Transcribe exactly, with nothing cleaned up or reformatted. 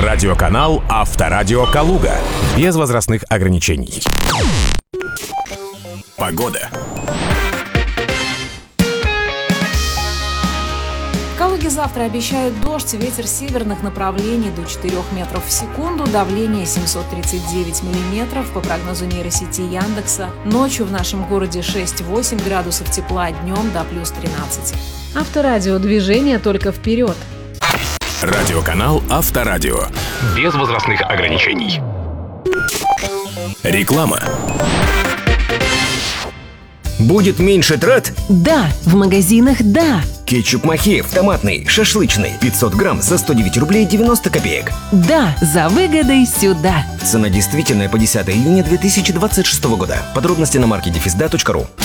Радиоканал Авторадио Калуга. Без возрастных ограничений. Погода. В Калуге завтра обещают дождь, ветер северных направлений до четырёх метров в секунду, давление семьсот тридцать девять миллиметров по прогнозу нейросети Яндекса. Ночью в нашем городе шесть-восемь градусов тепла, днем до плюс тринадцать. Авторадио, движение только вперед. Радиоканал Авторадио. Без возрастных ограничений. Реклама. Будет меньше трат? Да, в магазинах да. Кетчуп Махеев томатный, шашлычный, пятьсот грамм за сто девять рублей девяносто копеек. Да, за выгодой сюда. Цена действительная по десятое июня две тысячи двадцать шестого года. Подробности на маркете физда точка ру.